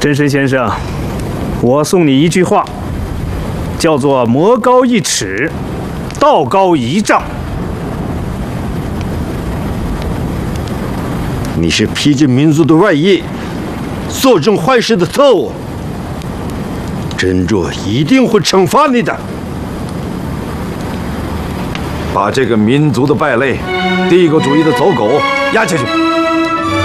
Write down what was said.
真神先生，我送你一句话，叫做“魔高一尺，道高一丈”。 你是披着民族的外衣，做这种坏事的特务，真主一定会惩罚你的。把这个民族的败类、帝国主义的走狗押下去。